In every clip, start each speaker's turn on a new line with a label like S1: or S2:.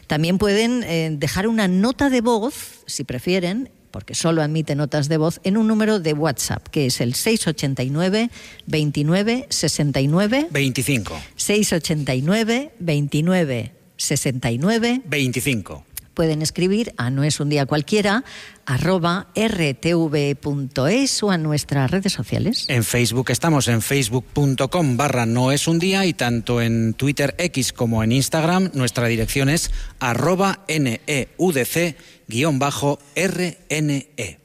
S1: También pueden dejar una nota de voz, si prefieren, porque solo admite notas de voz, en un número de WhatsApp, que es el 689 29 69
S2: 25.
S1: 689 29 69
S2: 25.
S1: Pueden escribir a noesundía_cualquiera @rtv.es o a nuestras redes sociales.
S2: En Facebook estamos en facebook.com/noesundía y tanto en Twitter X como en Instagram nuestra dirección es @neudc_rne.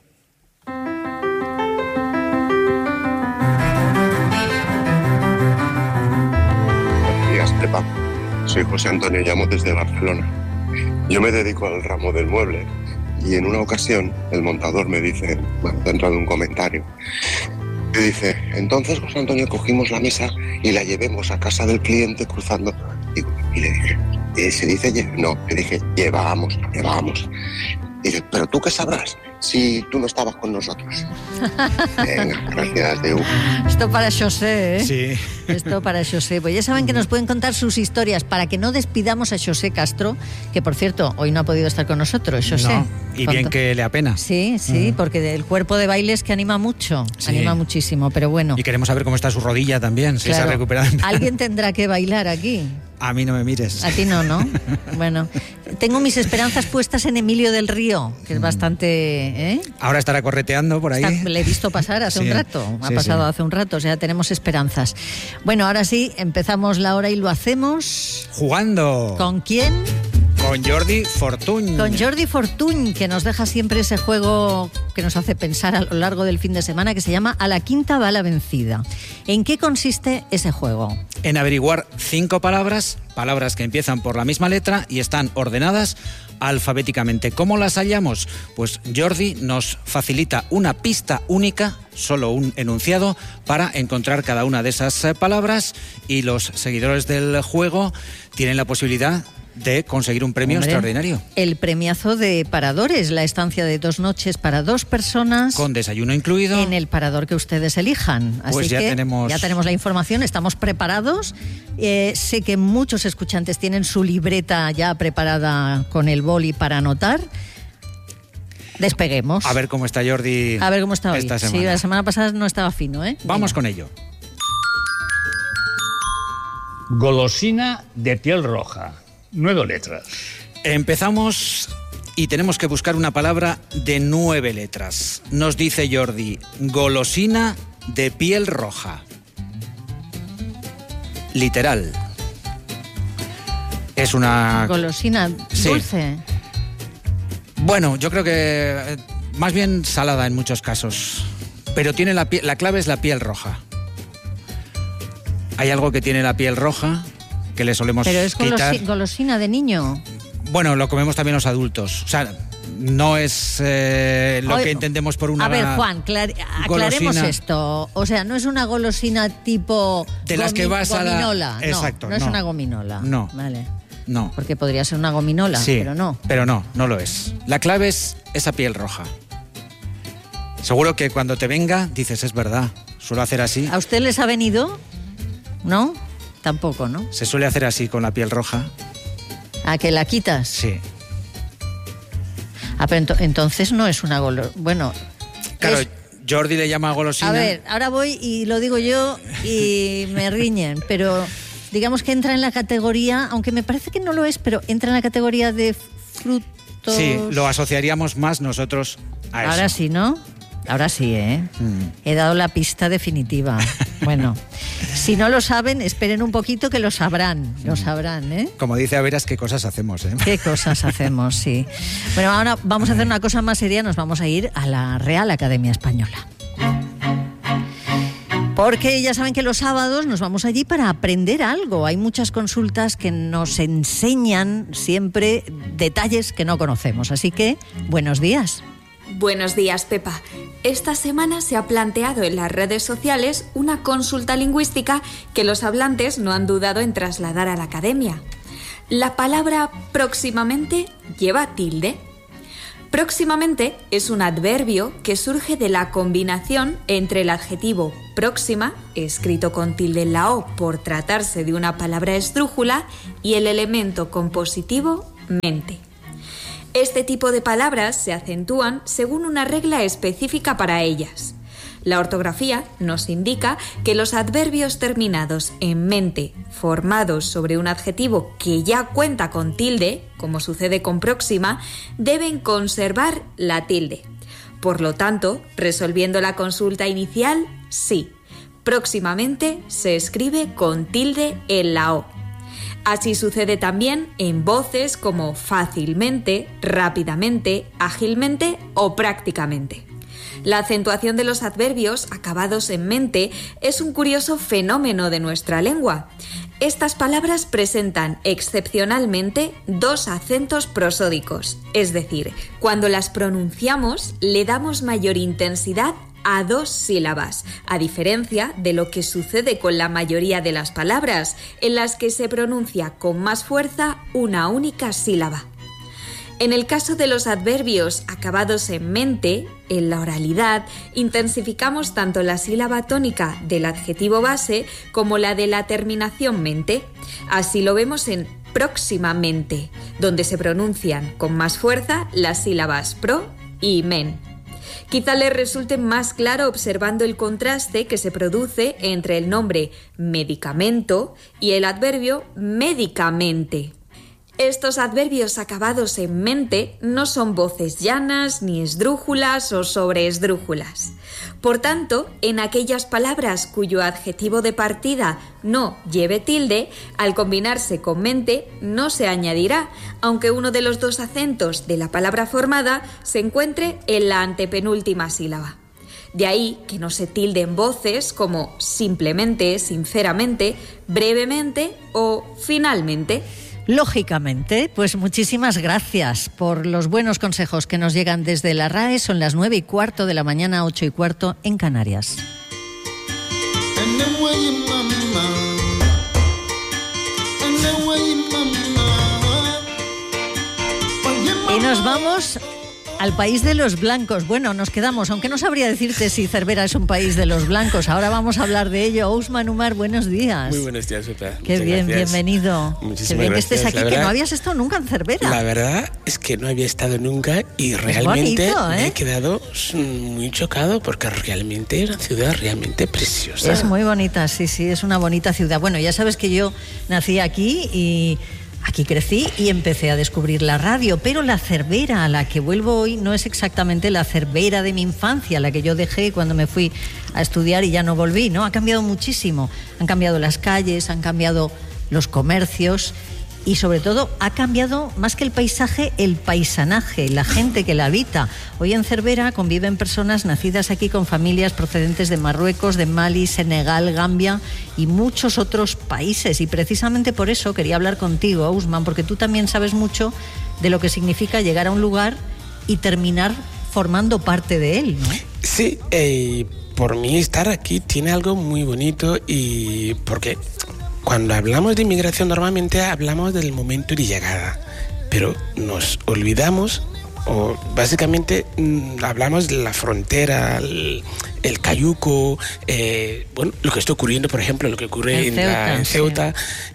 S3: Buenos días, Pepa. Soy José Antonio, llamo desde Barcelona. Yo me dedico al ramo del mueble y en una ocasión el montador me dice, dentro de un comentario, me dice, entonces José Antonio cogimos la mesa y la llevemos a casa del cliente cruzando. Y le dije, ¿se dice? No, le dije, llevábamos. Y dice, pero ¿tú qué sabrás si tú no estabas con nosotros? Venga, gracias, Deu.
S1: Esto para José, ¿eh?
S2: Sí.
S1: Esto para José. Pues ya saben que nos pueden contar sus historias para que no despidamos a José Castro, que por cierto, hoy no ha podido estar con nosotros, José.
S2: No, y bien que le apena.
S1: Sí, porque el cuerpo de baile es que anima mucho, anima muchísimo, pero bueno.
S2: Y queremos saber cómo está su rodilla también, si se ha recuperado.
S1: Alguien tendrá que bailar aquí.
S2: A mí no me mires.
S1: A ti no, ¿no? Bueno, tengo mis esperanzas puestas en Emilio del Río, que es bastante...
S2: Ahora estará correteando por ahí.
S1: Le he visto pasar hace un rato, ha pasado hace un rato, o sea, tenemos esperanzas. Bueno, ahora sí, empezamos la hora y lo hacemos...
S2: Jugando.
S1: ¿Con quién?
S2: Con Jordi Fortuny.
S1: Con Jordi Fortuny, que nos deja siempre ese juego que nos hace pensar a lo largo del fin de semana, que se llama A la quinta va la vencida. ¿En qué consiste ese juego?
S2: En averiguar 5 palabras que empiezan por la misma letra y están ordenadas alfabéticamente. ¿Cómo las hallamos? Pues Jordi nos facilita una pista única, solo un enunciado, para encontrar cada una de esas palabras, y los seguidores del juego tienen la posibilidad de conseguir un premio extraordinario.
S1: El premiazo de Paradores, la estancia de 2 noches para 2 personas.
S2: Con desayuno incluido.
S1: En el parador que ustedes elijan. Así
S2: pues ya
S1: que
S2: tenemos
S1: la información, estamos preparados. Sé que muchos escuchantes tienen su libreta ya preparada con el boli para anotar. Despeguemos.
S2: A ver cómo está Jordi.
S1: A ver cómo está hoy.
S2: Esta semana.
S1: Sí, la semana pasada no estaba fino, ¿eh?
S2: Vamos con ello.
S4: Golosina de piel roja. 9 letras.
S2: Empezamos y tenemos que buscar una palabra de 9 letras. Nos dice Jordi, golosina de piel roja. Literal. Es una...
S1: Golosina dulce.
S2: Sí. Bueno, yo creo que más bien salada en muchos casos. Pero tiene la clave es la piel roja. Hay algo que tiene la piel roja que le solemos quitar.
S1: Pero es golosina de niño.
S2: Bueno, lo comemos también los adultos. O sea, no es lo que entendemos por una golosina.
S1: A ver, Juan, aclaremos esto. O sea, no es una golosina tipo
S2: de las que vas
S1: gominola.
S2: Exacto.
S1: No es una gominola.
S2: No.
S1: Vale.
S2: No.
S1: Porque podría ser una gominola,
S2: sí,
S1: pero no.
S2: Pero no lo es. La clave es esa piel roja. Seguro que cuando te venga dices, es verdad, suelo hacer así.
S1: ¿A usted les ha venido? ¿No? Tampoco, ¿no?
S2: Se suele hacer así con la piel roja.
S1: ¿A que la quitas?
S2: Sí.
S1: Ah, pero entonces no es una golosina. Bueno.
S2: Claro, Jordi le llama golosina.
S1: A ver, ahora voy y lo digo yo y me riñen, pero digamos que entra en la categoría, aunque me parece que no lo es, pero entra en la categoría de frutos.
S2: Sí, lo asociaríamos más nosotros a eso.
S1: Ahora sí, ¿no? Ahora sí, ¿eh? He dado la pista definitiva. Bueno, si no lo saben, esperen un poquito que lo sabrán, ¿eh?
S2: Como dice Averas, qué cosas hacemos, ¿eh?
S1: Qué cosas hacemos, sí. Bueno, ahora vamos a hacer una cosa más seria, nos vamos a ir a la Real Academia Española. Porque ya saben que los sábados nos vamos allí para aprender algo. Hay muchas consultas que nos enseñan siempre detalles que no conocemos. Así que, buenos días.
S5: Buenos días, Pepa. Esta semana se ha planteado en las redes sociales una consulta lingüística que los hablantes no han dudado en trasladar a la academia. La palabra próximamente lleva tilde. Próximamente es un adverbio que surge de la combinación entre el adjetivo próxima, escrito con tilde en la O por tratarse de una palabra esdrújula, y el elemento compositivo mente. Este tipo de palabras se acentúan según una regla específica para ellas. La ortografía nos indica que los adverbios terminados en mente, formados sobre un adjetivo que ya cuenta con tilde, como sucede con próxima, deben conservar la tilde. Por lo tanto, resolviendo la consulta inicial, sí, próximamente se escribe con tilde en la O. Así sucede también en voces como fácilmente, rápidamente, ágilmente o prácticamente. La acentuación de los adverbios acabados en mente es un curioso fenómeno de nuestra lengua. Estas palabras presentan excepcionalmente dos acentos prosódicos, es decir, cuando las pronunciamos le damos mayor intensidad a dos sílabas, a diferencia de lo que sucede con la mayoría de las palabras, en las que se pronuncia con más fuerza una única sílaba. En el caso de los adverbios acabados en mente, en la oralidad, intensificamos tanto la sílaba tónica del adjetivo base como la de la terminación mente. Así lo vemos en próximamente, donde se pronuncian con más fuerza las sílabas pro y men. Quizá les resulte más claro observando el contraste que se produce entre el nombre medicamento y el adverbio médicamente. Estos adverbios acabados en mente no son voces llanas, ni esdrújulas o sobreesdrújulas. Por tanto, en aquellas palabras cuyo adjetivo de partida no lleve tilde, al combinarse con mente no se añadirá, aunque uno de los dos acentos de la palabra formada se encuentre en la antepenúltima sílaba. De ahí que no se tilden voces como simplemente, sinceramente, brevemente o finalmente.
S1: Lógicamente, pues muchísimas gracias por los buenos consejos que nos llegan desde la RAE. Son las 9:15 de la mañana, 8:15 en Canarias. Y nos vamos al país de los blancos. Bueno, nos quedamos, aunque no sabría decirte si Cervera es un país de los blancos. Ahora vamos a hablar de ello. Ousmane Umar, buenos días.
S6: Muy buenos días, Pepa.
S1: Qué bien,
S6: gracias.
S1: Bienvenido.
S6: Muchísimas
S1: Qué bien
S6: gracias.
S1: que estés aquí,
S6: La
S1: que no habías estado nunca en Cervera.
S6: La verdad es que no había estado nunca y realmente
S1: bonito,
S6: me he quedado muy chocado porque realmente es una ciudad realmente preciosa.
S1: Es muy bonita, sí, es una bonita ciudad. Bueno, ya sabes que yo nací aquí y aquí crecí y empecé a descubrir la radio, pero la Cervera a la que vuelvo hoy no es exactamente la Cervera de mi infancia, la que yo dejé cuando me fui a estudiar y ya no volví, ¿no? Ha cambiado muchísimo. Han cambiado las calles, han cambiado los comercios y sobre todo ha cambiado más que el paisaje, el paisanaje, la gente que la habita. Hoy en Cervera conviven personas nacidas aquí con familias procedentes de Marruecos, de Mali, Senegal, Gambia y muchos otros países. Y precisamente por eso quería hablar contigo, Ousmane, porque tú también sabes mucho de lo que significa llegar a un lugar y terminar formando parte de él, ¿no?
S6: Sí, por mí estar aquí tiene algo muy bonito y porque cuando hablamos de inmigración normalmente hablamos del momento de llegada, pero nos olvidamos o básicamente hablamos de la frontera, el cayuco, lo que está ocurriendo, por ejemplo, lo que ocurre en Ceuta,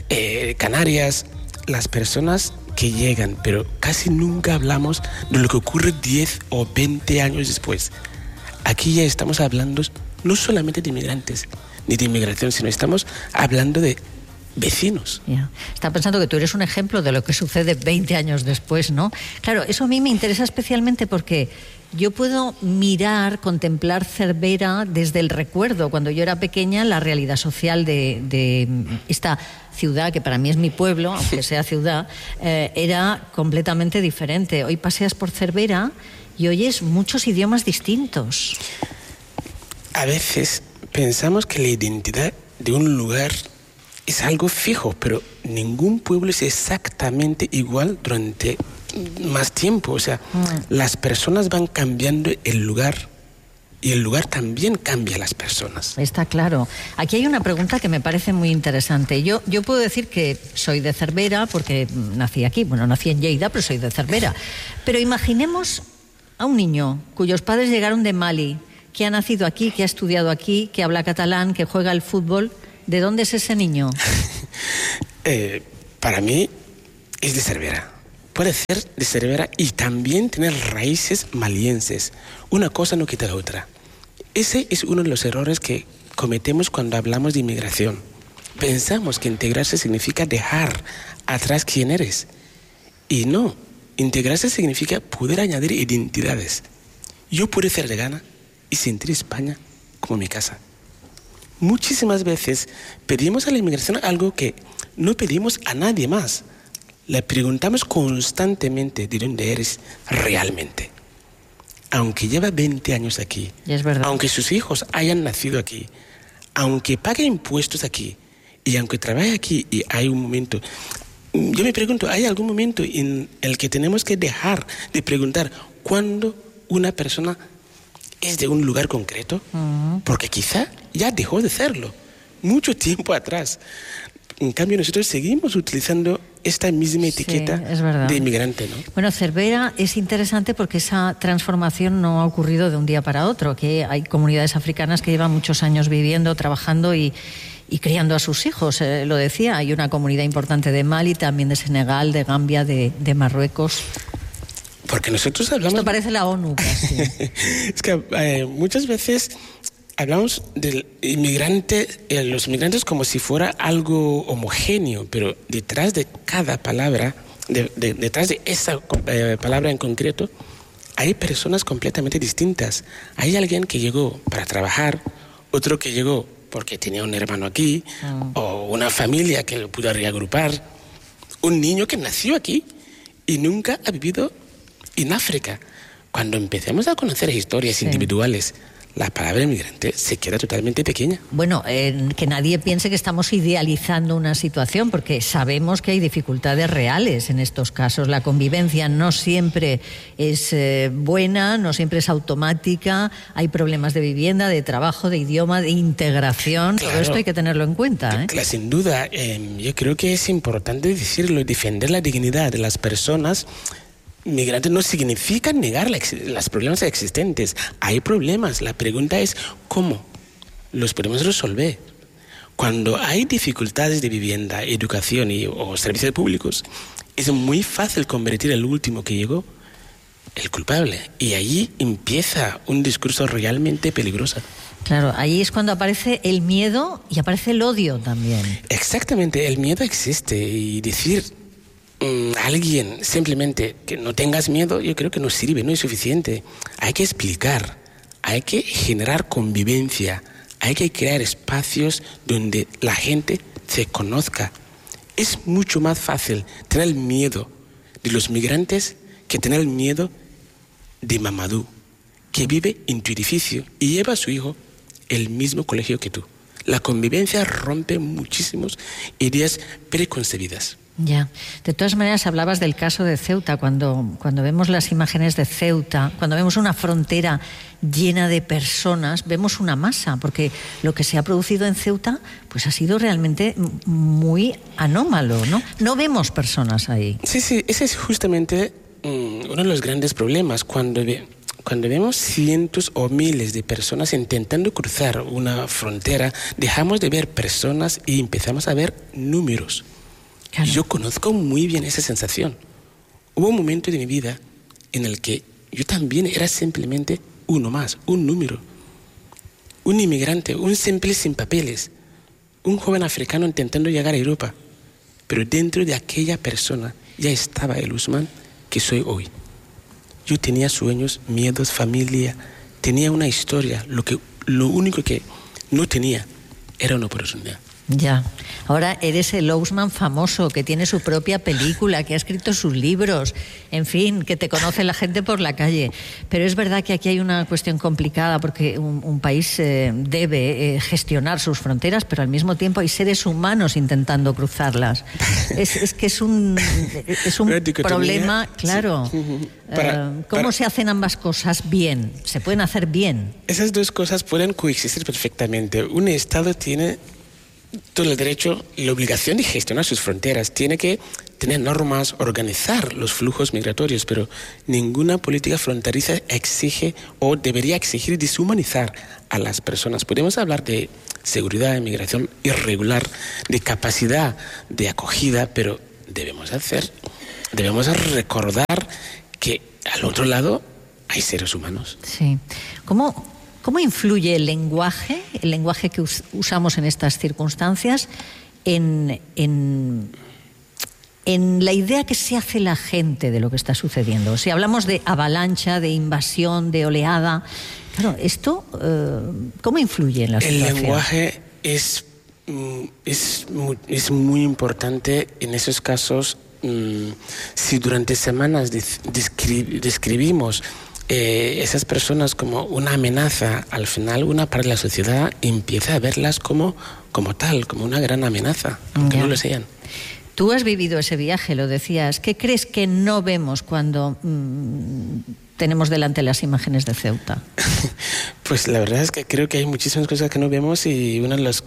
S6: Canarias, las personas que llegan, pero casi nunca hablamos de lo que ocurre 10 o 20 años después. Aquí ya estamos hablando no solamente de inmigrantes ni de inmigración, sino estamos hablando de vecinos.
S1: Yeah. Estaba pensando que tú eres un ejemplo de lo que sucede 20 años después, ¿no? Claro, eso a mí me interesa especialmente porque yo puedo contemplar Cervera desde el recuerdo. Cuando yo era pequeña, la realidad social de esta ciudad, que para mí es mi pueblo, aunque sea ciudad, era completamente diferente. Hoy paseas por Cervera y oyes muchos idiomas distintos.
S6: A veces pensamos que la identidad de un lugar es algo fijo, pero ningún pueblo es exactamente igual durante más tiempo. O sea, las personas van cambiando el lugar y el lugar también cambia a las personas.
S1: Está claro. Aquí hay una pregunta que me parece muy interesante. Yo puedo decir que soy de Cervera porque nací aquí. Bueno, nací en Lleida, pero soy de Cervera. Pero imaginemos a un niño cuyos padres llegaron de Mali, que ha nacido aquí, que ha estudiado aquí, que habla catalán, que juega al fútbol. ¿De dónde es ese niño?
S6: Para mí es de Cervera. puede ser de Cervera y también tener raíces malienses. Una cosa no quita la otra. Ese es uno de los errores que cometemos cuando hablamos de inmigración. Pensamos que integrarse significa dejar atrás quién eres. Y no, integrarse significa poder añadir identidades. Yo pude ser de Ghana y sentir España como mi casa. Muchísimas veces pedimos a la inmigración algo que no pedimos a nadie más. Le preguntamos constantemente de dónde eres realmente. Aunque lleva 20 años aquí,
S1: es verdad.
S6: Aunque sus hijos hayan nacido aquí, aunque pague impuestos aquí, y aunque trabaje aquí, y hay un momento... Yo me pregunto, ¿hay algún momento en el que tenemos que dejar de preguntar cuándo una persona es de un lugar concreto? Porque quizá ya dejó de serlo mucho tiempo atrás. En cambio, nosotros seguimos utilizando esta misma etiqueta de inmigrante, ¿no?
S1: Bueno, Cervera es interesante porque esa transformación no ha ocurrido de un día para otro, que hay comunidades africanas que llevan muchos años viviendo, trabajando y criando a sus hijos. Lo decía, hay una comunidad importante de Mali, también de Senegal, de Gambia, de Marruecos.
S6: Porque nosotros hablamos...
S1: Esto parece la ONU casi.
S6: Es que muchas veces hablamos del inmigrante, los inmigrantes como si fuera algo homogéneo, pero detrás de cada palabra, detrás de esa palabra en concreto, hay personas completamente distintas. Hay alguien que llegó para trabajar, otro que llegó porque tenía un hermano aquí, o una familia que lo pudo reagrupar, un niño que nació aquí y nunca ha vivido en África. Cuando empecemos a conocer historias individuales, la palabra inmigrante se queda totalmente pequeña.
S1: Bueno, que nadie piense que estamos idealizando una situación, porque sabemos que hay dificultades reales en estos casos. La convivencia no siempre es buena, no siempre es automática. Hay problemas de vivienda, de trabajo, de idioma, de integración. Claro. Todo esto hay que tenerlo en cuenta, ¿eh?
S6: Claro, sin duda. Yo creo que es importante decirlo, defender la dignidad de las personas. Migrantes no significa negar los problemas existentes. Hay problemas. La pregunta es ¿cómo los podemos resolver? Cuando hay dificultades de vivienda, educación o servicios públicos, es muy fácil convertir el último que llegó el culpable. Y allí empieza un discurso realmente peligroso.
S1: Claro, ahí es cuando aparece el miedo y aparece el odio también.
S6: Exactamente, el miedo existe y decir... alguien simplemente que no tengas miedo, yo creo que no sirve, no es suficiente. Hay que explicar, hay que generar convivencia, hay que crear espacios donde la gente se conozca. Es mucho más fácil tener miedo de los migrantes que tener miedo de Mamadou, que vive en tu edificio y lleva a su hijo el mismo colegio que tú. La convivencia rompe muchísimas ideas preconcebidas.
S1: Ya. De todas maneras, hablabas del caso de Ceuta. Cuando vemos las imágenes de Ceuta, cuando vemos una frontera llena de personas, vemos una masa, porque lo que se ha producido en Ceuta pues ha sido realmente muy anómalo, ¿no? No vemos personas ahí.
S6: Sí, ese es justamente uno de los grandes problemas. Cuando vemos cientos o miles de personas intentando cruzar una frontera, dejamos de ver personas y empezamos a ver números. Claro. Yo conozco muy bien esa sensación. Hubo un momento de mi vida en el que yo también era simplemente uno más, un número. Un inmigrante, un simple sin papeles, un joven africano intentando llegar a Europa. Pero dentro de aquella persona ya estaba el Usman que soy hoy. Yo tenía sueños, miedos, familia, tenía una historia. Lo único que no tenía era una oportunidad.
S1: Ya. Ahora eres el Ousmane famoso, que tiene su propia película, que ha escrito sus libros, en fin, que te conoce la gente por la calle. Pero es verdad que aquí hay una cuestión complicada, porque un país debe gestionar sus fronteras, pero al mismo tiempo hay seres humanos intentando cruzarlas. Es que es un problema, claro.
S6: Sí.
S1: ¿Cómo se hacen ambas cosas bien? ¿Se pueden hacer bien?
S6: Esas dos cosas pueden coexistir perfectamente. Un Estado tiene todo el derecho y la obligación de gestionar sus fronteras. Tiene que tener normas, organizar los flujos migratorios, pero ninguna política fronteriza exige o debería exigir deshumanizar a las personas. Podemos hablar de seguridad, de migración irregular, de capacidad de acogida, pero debemos hacer debemos recordar que al otro lado hay seres humanos.
S1: Sí. ¿Cómo influye el lenguaje que usamos en estas circunstancias, en la idea que se hace la gente de lo que está sucediendo? Si hablamos de avalancha, de invasión, de oleada, claro, esto, ¿cómo influye en la situación?
S6: El lenguaje es muy importante en esos casos. Si durante semanas describimos esas personas como una amenaza, al final una parte de la sociedad empieza a verlas como tal, como una gran amenaza, aunque no lo sean.
S1: Tú has vivido ese viaje, lo decías. ¿Qué crees que no vemos cuando tenemos delante las imágenes de Ceuta?
S6: Pues la verdad es que creo que hay muchísimas cosas que no vemos, y una de las,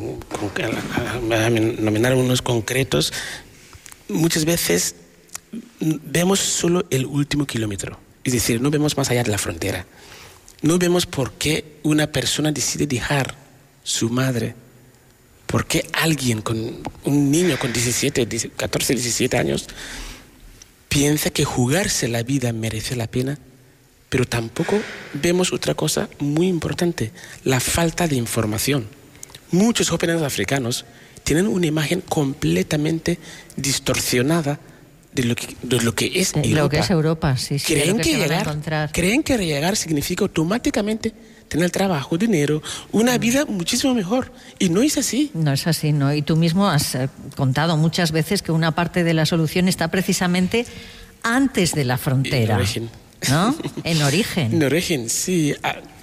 S6: nominar unos concretos, muchas veces vemos solo el último kilómetro. Es decir, no vemos más allá de la frontera. No vemos por qué una persona decide dejar su madre. ¿Por qué alguien, un niño con 14, 17 años, piensa que jugarse la vida merece la pena? Pero tampoco vemos otra cosa muy importante, la falta de información. Muchos jóvenes africanos tienen una imagen completamente distorsionada de lo que es Europa.
S1: Lo que es Europa, sí.
S6: Creen que llegar significa automáticamente tener trabajo, dinero, una vida muchísimo mejor. Y no es así.
S1: No es así, ¿no? Y tú mismo has contado muchas veces que una parte de la solución está precisamente antes de la frontera.
S6: En origen.
S1: ¿No? En origen.
S6: En origen, sí.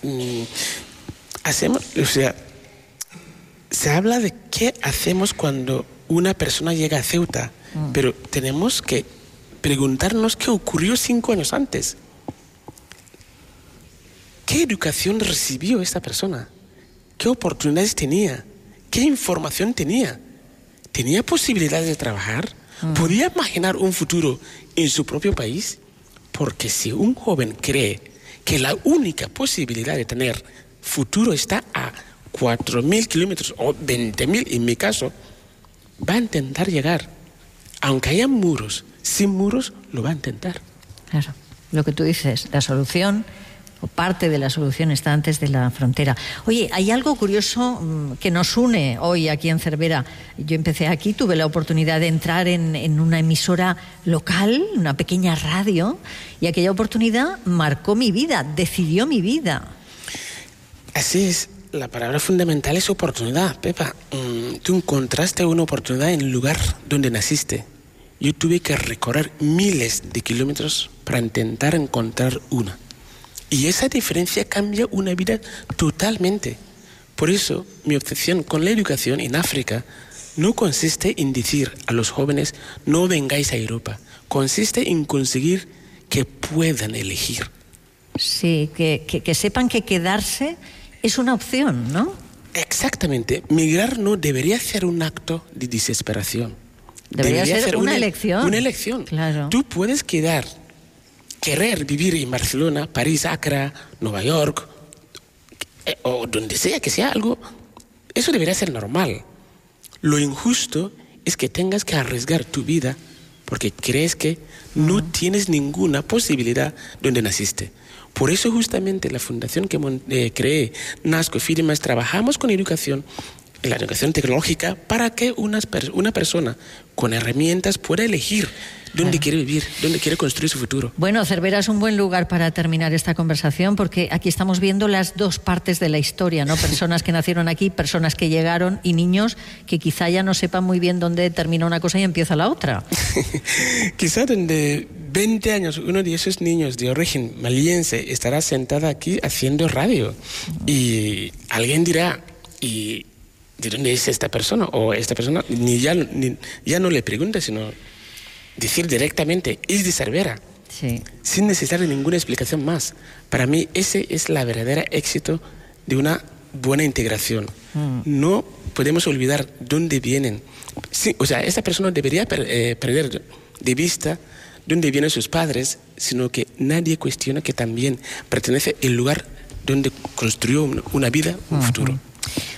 S6: Se habla de qué hacemos cuando una persona llega a Ceuta, pero tenemos que preguntarnos qué ocurrió 5 años antes. ¿Qué educación recibió esta persona? ¿Qué oportunidades tenía? ¿Qué información tenía? ¿Tenía posibilidades de trabajar? ¿Podía imaginar un futuro en su propio país? Porque si un joven cree que la única posibilidad de tener futuro está a 4.000 kilómetros o 20.000 en mi caso, va a intentar llegar. Aunque haya muros, sin muros lo va a intentar.
S1: Claro, lo que tú dices, la solución o parte de la solución está antes de la frontera. Oye, hay algo curioso que nos une hoy aquí en Cervera. Yo empecé aquí, tuve la oportunidad de entrar en una emisora local, una pequeña radio, y aquella oportunidad marcó mi vida, decidió mi vida.
S6: Así es. La palabra fundamental es oportunidad, Pepa. Tú encontraste una oportunidad en el lugar donde naciste. Yo tuve que recorrer miles de kilómetros para intentar encontrar una. Y esa diferencia cambia una vida totalmente. Por eso, mi obsesión con la educación en África no consiste en decir a los jóvenes no vengáis a Europa. Consiste en conseguir que puedan elegir.
S1: Sí, que sepan que quedarse es una opción, ¿no?
S6: Exactamente. Migrar no debería ser un acto de desesperación.
S1: Debería ser una elección.
S6: Una elección.
S1: Claro.
S6: Tú puedes querer vivir en Barcelona, París, Accra, Nueva York, o donde sea que sea algo. Eso debería ser normal. Lo injusto es que tengas que arriesgar tu vida porque crees que no tienes ninguna posibilidad donde naciste. Por eso justamente la fundación que creé, Nasco Firmas, trabajamos con educación, la educación tecnológica, para que una persona con herramientas pueda elegir dónde quiere vivir, dónde quiere construir su futuro.
S1: Bueno, Cervera es un buen lugar para terminar esta conversación, porque aquí estamos viendo las dos partes de la historia, ¿no? Personas que nacieron aquí, personas que llegaron y niños que quizá ya no sepan muy bien dónde termina una cosa y empieza la otra.
S6: Quizá de 20 años uno de esos niños de origen maliense estará sentada aquí haciendo radio y alguien dirá, ¿y de dónde es esta persona? O esta persona ya no le pregunta, sino decir directamente, es de Cervera,
S1: sí,
S6: sin necesitar ninguna explicación más. Para mí ese es la verdadera éxito de una buena integración. No podemos olvidar dónde vienen. Sí, o sea, esta persona debería perder de vista dónde vienen sus padres, sino que nadie cuestiona que también pertenece al lugar donde construyó una vida, un futuro.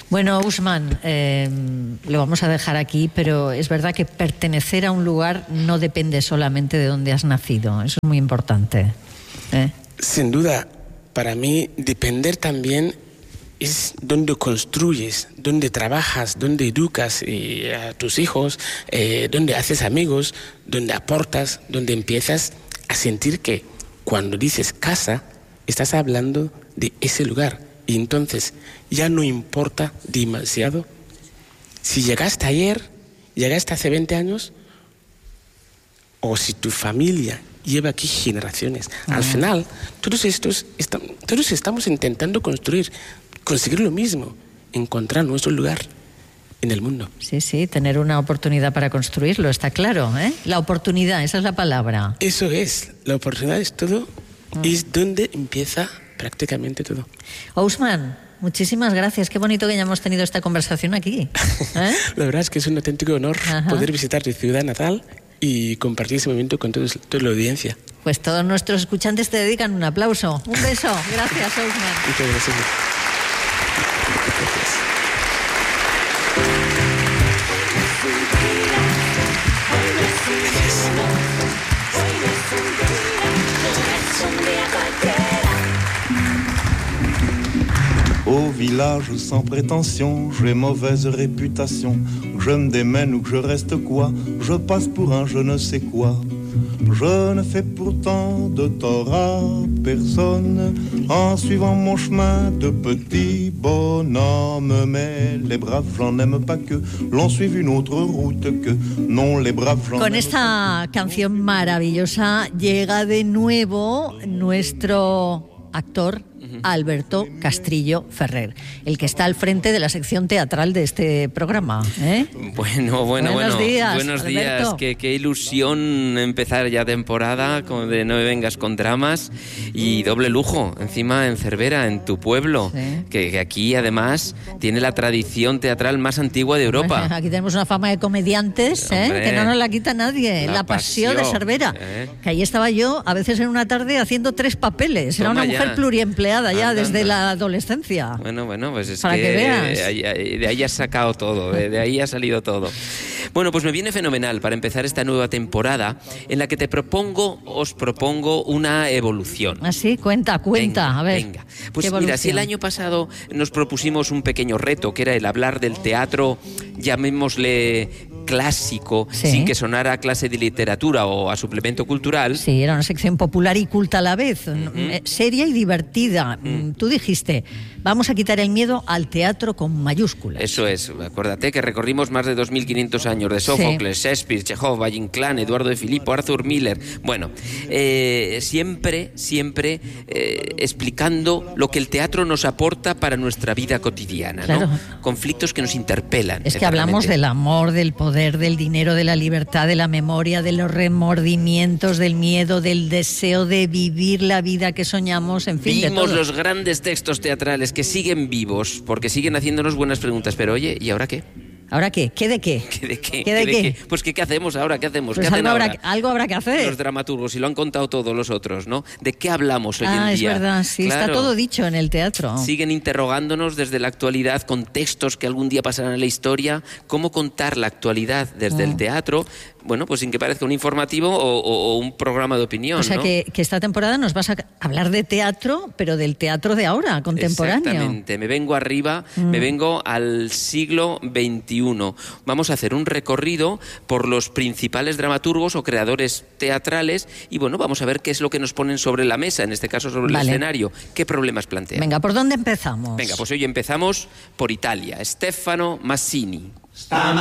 S1: Bueno, Usman, lo vamos a dejar aquí, pero es verdad que pertenecer a un lugar no depende solamente de dónde has nacido. Eso es muy importante.
S6: Sin duda, para mí, depender también es dónde construyes, dónde trabajas, dónde educas a tus hijos, dónde haces amigos, dónde aportas, dónde empiezas a sentir que cuando dices casa, estás hablando de ese lugar. Y entonces ya no importa demasiado si llegaste ayer, llegaste hace 20 años, o si tu familia lleva aquí generaciones. Al final, todos estamos intentando conseguir lo mismo, encontrar nuestro lugar en el mundo.
S1: Sí, tener una oportunidad para construirlo, está claro, ¿eh? La oportunidad, esa es la palabra.
S6: Eso es, la oportunidad es todo, es donde empieza prácticamente todo.
S1: Usman, muchísimas gracias. Qué bonito que hayamos tenido esta conversación aquí.
S6: La verdad es que es un auténtico honor poder visitar tu ciudad natal y compartir ese momento con toda la audiencia.
S1: Pues todos nuestros escuchantes te dedican un aplauso. Un beso. Gracias, Usman.
S6: Muchas gracias.
S7: Au village sans prétention, j'ai mauvaise réputation. Que je me démène ou que je reste quoi, je passe pour un je ne sais quoi. Je ne fais pourtant de tort à personne en suivant mon chemin de petit bonhomme. Mais les braves gens n'aiment pas que l'on suive une autre route que non, les braves gens.
S1: Con esta canción maravillosa llega de nuevo nuestro actor Alberto Castrillo Ferrer, el que está al frente de la sección teatral de este programa.
S8: Buenos días.
S1: Buenos días.
S8: Qué ilusión empezar ya temporada de No me vengas con dramas y doble lujo, encima en Cervera, en tu pueblo, que aquí además tiene la tradición teatral más antigua de Europa.
S1: Aquí tenemos una fama de comediantes, que no nos la quita nadie. La pasión de Cervera. Que ahí estaba yo, a veces en una tarde, haciendo 3 papeles. Era una mujer pluriempleada ya desde la adolescencia.
S8: Bueno, pues es
S1: para que veas.
S8: De ahí has sacado todo, de ahí ha salido todo. Bueno, pues me viene fenomenal para empezar esta nueva temporada en la que os propongo una evolución.
S1: ¿Así? Cuenta, a ver.
S8: Venga. Pues mira, si el año pasado nos propusimos un pequeño reto, que era el hablar del teatro, llamémosle clásico, sin que sonara a clase de literatura o a suplemento cultural.
S1: Sí, era una sección popular y culta a la vez, seria y divertida. Tú dijiste, vamos a quitar el miedo al teatro con mayúsculas.
S8: Eso es, acuérdate que recorrimos más de 2.500 años de Sófocles, Shakespeare, Chekhov, Valle Inclán, Eduardo de Filippo, Arthur Miller. Bueno, siempre explicando lo que el teatro nos aporta para nuestra vida cotidiana,
S1: claro.
S8: ¿no? Conflictos que nos interpelan.
S1: Es que hablamos del amor, del poder, del dinero, de la libertad, de la memoria, de los remordimientos, del miedo, del deseo de vivir la vida que soñamos, en fin,
S8: Vimos los grandes textos teatrales que siguen vivos, porque siguen haciéndonos buenas preguntas, pero oye, ¿y ahora qué?
S1: ¿Ahora qué? ¿Qué de qué?
S8: ¿Qué de qué?
S1: ¿Qué de qué?
S8: Pues ¿qué hacemos ahora? ¿Qué hacemos?
S1: Pues
S8: ¿Qué hacen
S1: algo habrá que hacer.
S8: Los dramaturgos, y lo han contado todos los otros, ¿no? ¿De qué hablamos hoy en día?
S1: Es verdad, sí, claro. Está todo dicho en el teatro.
S8: Siguen interrogándonos desde la actualidad con textos que algún día pasarán en la historia. ¿Cómo contar la actualidad desde el teatro? Bueno, pues sin que parezca un informativo o un programa de opinión,
S1: o sea,
S8: ¿no?
S1: que esta temporada nos vas a hablar de teatro, pero del teatro de ahora, contemporáneo.
S8: Exactamente, me vengo arriba, me vengo al siglo XXI. Vamos a hacer un recorrido por los principales dramaturgos o creadores teatrales y bueno, vamos a ver qué es lo que nos ponen sobre la mesa, en este caso sobre el escenario, qué problemas plantean.
S1: Venga, ¿por dónde empezamos?
S8: Venga, pues hoy empezamos por Italia, Stefano Massini.